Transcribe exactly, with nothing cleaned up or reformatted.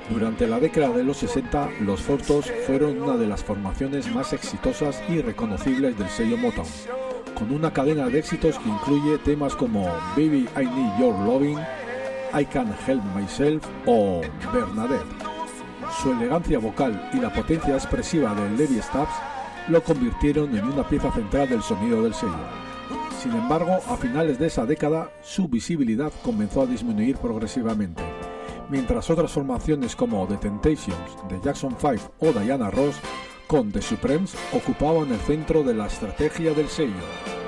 Durante la década de los sesenta, los Four Tops fueron una de las formaciones más exitosas y reconocibles del sello Motown, con una cadena de éxitos que incluye temas como Baby I Need Your Loving, I Can't Help Myself o Bernadette. Su elegancia vocal y la potencia expresiva de Lady Stubbs lo convirtieron en una pieza central del sonido del sello. Sin embargo, a finales de esa década, su visibilidad comenzó a disminuir progresivamente, mientras otras formaciones como The Temptations, The Jackson Five o Diana Ross, con The Supremes, ocupaban el centro de la estrategia del sello.